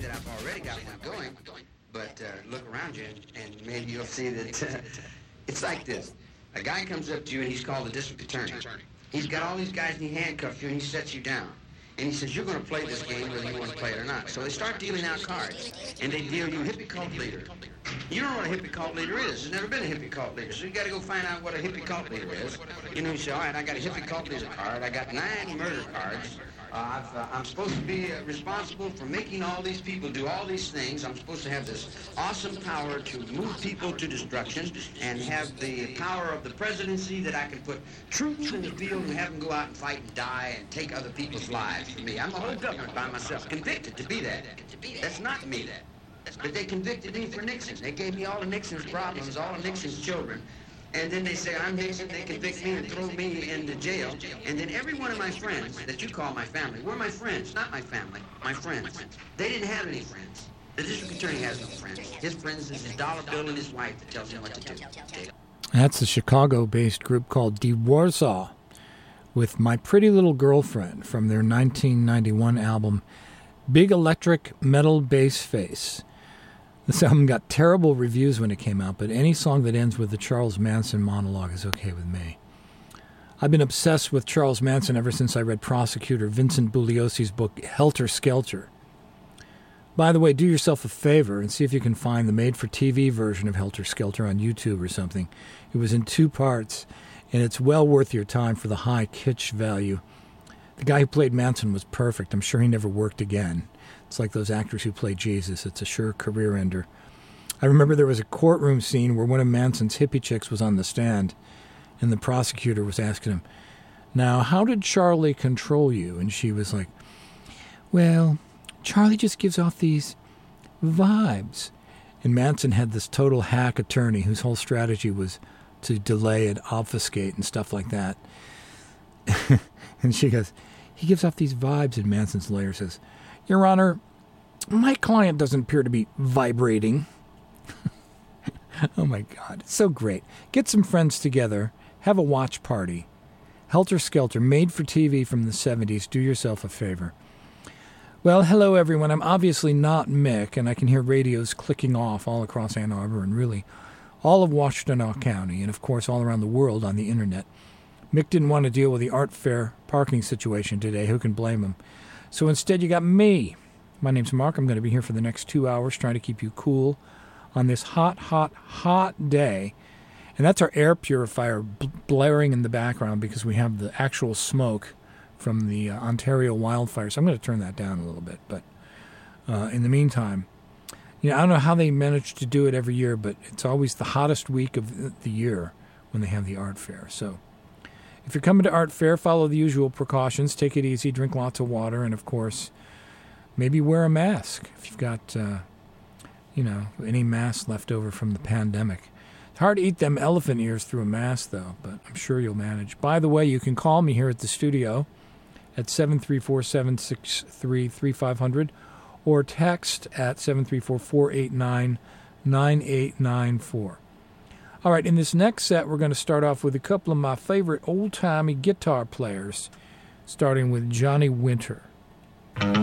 that I've already got one going, but look around you and maybe you'll see that it's like this. A guy comes up to you and he's called the district attorney. He's got all these guys and he handcuffs you and he sets you down. And he says, you're going to play this game whether you want to play it or not. So they start dealing out cards. And they deal you hippie cult leader. You don't know what a hippie cult leader is. There's never been a hippie cult leader. So you got to go find out what a hippie cult leader is. You know, you say, all right, I got a hippie cult leader card. I got 9 murder cards. I'm supposed to be responsible for making all these people do all these things. I'm supposed to have this awesome power to move people to destruction and have the power of the presidency that I can put troops in the field and have them go out and fight and die and take other people's lives for me. I'm a whole government by myself, convicted to be that. That's not me. But they convicted me for Nixon. They gave me all of Nixon's problems, all of Nixon's children. And then they say, I'm Nixon, they convict me and throw me into jail. And then every one of my friends that you call my family were my friends, not my family, my friends. They didn't have any friends. The district attorney has no friends. His friends is his dollar bill and his wife that tells him what to do. That's a Chicago-based group called De Warsaw with My Pretty Little Girlfriend from their 1991 album, Big Electric Metal Bass Face. This album got terrible reviews when it came out, but any song that ends with the Charles Manson monologue is okay with me. I've been obsessed with Charles Manson ever since I read prosecutor Vincent Bugliosi's book Helter Skelter. By the way, do yourself a favor and see if you can find the made-for-TV version of Helter Skelter on YouTube or something. It was in 2 parts, and it's well worth your time for the high kitsch value. The guy who played Manson was perfect. I'm sure he never worked again. It's like those actors who play Jesus. It's a sure career ender. I remember there was a courtroom scene where one of Manson's hippie chicks was on the stand, and the prosecutor was asking him, now, how did Charlie control you? And she was like, well, Charlie just gives off these vibes. And Manson had this total hack attorney whose whole strategy was to delay and obfuscate and stuff like that. And she goes, he gives off these vibes, and Manson's lawyer says, Your Honor, my client doesn't appear to be vibrating. Oh, my God. It's so great. Get some friends together. Have a watch party. Helter Skelter, made for TV from the 70s. Do yourself a favor. Well, hello, everyone. I'm obviously not Mick, and I can hear radios clicking off all across Ann Arbor and really all of Washtenaw County and, of course, all around the world on the Internet. Mick didn't want to deal with the Art Fair parking situation today. Who can blame him? So instead, you got me. My name's Mark. I'm going to be here for the next 2 hours trying to keep you cool on this hot, hot, hot day. And that's our air purifier blaring in the background because we have the actual smoke from the Ontario wildfires. I'm going to turn that down a little bit. But in the meantime, I don't know how they manage to do it every year, but it's always the hottest week of the year when they have the art fair. So if you're coming to art fair, follow the usual precautions. Take it easy, drink lots of water, and, of course, maybe wear a mask if you've got, any mask left over from the pandemic. It's hard to eat them elephant ears through a mask, though, but I'm sure you'll manage. By the way, you can call me here at the studio at 734-763-3500 or text at 734-489-9894. All right, in this next set, we're going to start off with a couple of my favorite old-timey guitar players, starting with Johnny Winter.